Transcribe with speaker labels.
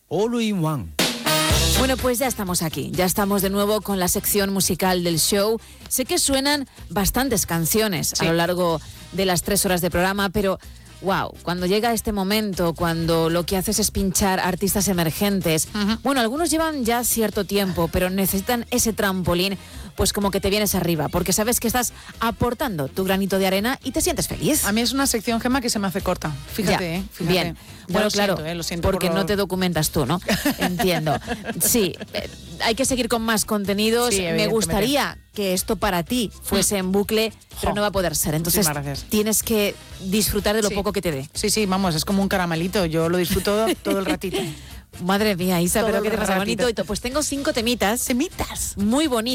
Speaker 1: All in One.
Speaker 2: Bueno, pues ya estamos aquí, ya estamos de nuevo con la sección musical del show. Sé que suenan bastantes canciones a lo largo de las 3 horas de programa, pero wow, cuando llega este momento, cuando lo que haces es pinchar artistas emergentes, bueno, algunos llevan ya cierto tiempo, pero necesitan ese trampolín, pues como que te vienes arriba, porque sabes que estás aportando tu granito de arena y te sientes feliz.
Speaker 3: A mí es una sección, Gemma, que se me hace corta. Fíjate, fíjate.
Speaker 2: Bien.
Speaker 3: Ya
Speaker 2: Bueno,
Speaker 3: lo
Speaker 2: claro,
Speaker 3: siento, lo siento
Speaker 2: porque no te documentas tú, ¿no? Entiendo. Sí, hay que seguir con más contenidos.
Speaker 3: Sí,
Speaker 2: me gustaría que esto para ti fuese en bucle, pero no va a poder ser. Entonces tienes que disfrutar de lo poco que te dé.
Speaker 3: Sí, sí, vamos, es como un caramelito. Yo lo disfruto todo el ratito.
Speaker 2: Madre mía, Isa,
Speaker 3: Todo
Speaker 2: pero ¿qué te pasa?
Speaker 3: ratito.
Speaker 2: Bonito. Pues tengo 5 temitas.
Speaker 3: Temitas.
Speaker 2: Muy bonitas.